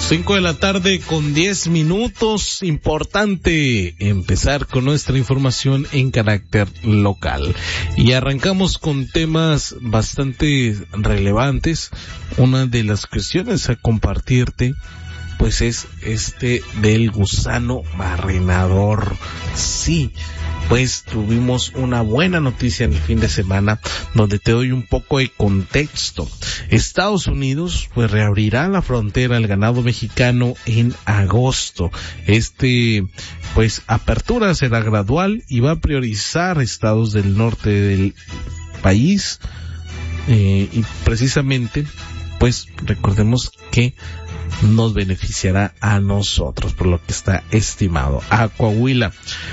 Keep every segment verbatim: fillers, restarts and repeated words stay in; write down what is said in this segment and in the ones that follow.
Cinco de la tarde con diez minutos. Importante empezar con nuestra información en carácter local. Y arrancamos con temas bastante relevantes. Una de las cuestiones a compartirte, pues es este del gusano barrenador. Sí, pues tuvimos una buena noticia en el fin de semana, donde te doy un poco de contexto. Estados Unidos pues reabrirá la frontera al ganado mexicano en agosto. Este pues apertura será gradual y va a priorizar estados del norte del país, eh, y precisamente pues recordemos que nos beneficiará a nosotros, por lo que está estimado, a Coahuila.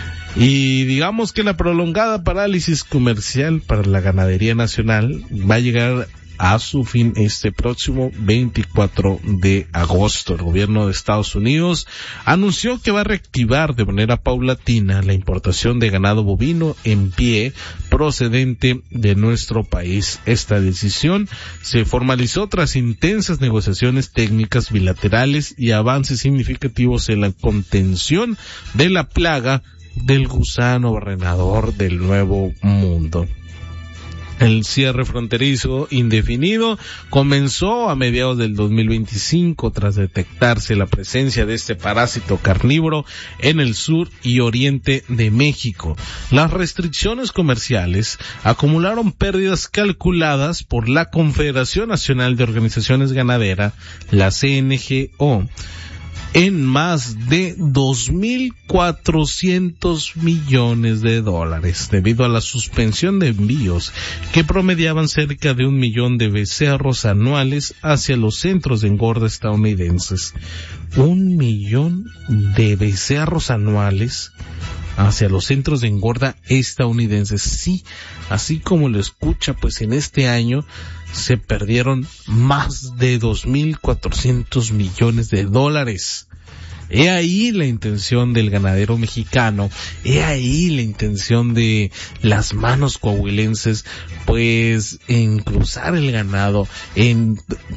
Y digamos que la prolongada parálisis comercial para la ganadería nacional va a llegar a su fin este próximo veinticuatro de agosto. El gobierno de Estados Unidos anunció que va a reactivar de manera paulatina la importación de ganado bovino en pie procedente de nuestro país. Esta decisión se formalizó tras intensas negociaciones técnicas bilaterales y avances significativos en la contención de la plaga del gusano barrenador del Nuevo Mundo. El cierre fronterizo indefinido comenzó a mediados del dos mil veinticinco tras detectarse la presencia de este parásito carnívoro en el sur y oriente de México. Las restricciones comerciales acumularon pérdidas calculadas por la Confederación Nacional de Organizaciones Ganaderas, la C N G O, en más de dos mil cuatrocientos millones de dólares, debido a la suspensión de envíos que promediaban cerca de un millón de becerros anuales hacia los centros de engorda estadounidenses. Un millón de becerros anuales hacia los centros de engorda estadounidenses. Sí, así como lo escucha, pues en este año se perdieron más de dos mil cuatrocientos millones de dólares. He ahí la intención del ganadero mexicano, he ahí la intención de las manos coahuilenses, pues en cruzar el ganado, en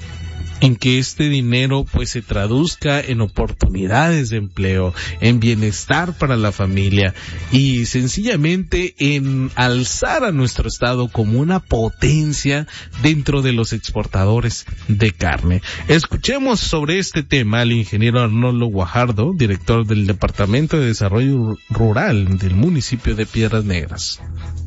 en que este dinero pues se traduzca en oportunidades de empleo, en bienestar para la familia y sencillamente en alzar a nuestro estado como una potencia dentro de los exportadores de carne. Escuchemos sobre este tema al ingeniero Arnoldo Guajardo, director del Departamento de Desarrollo Rural del municipio de Piedras Negras.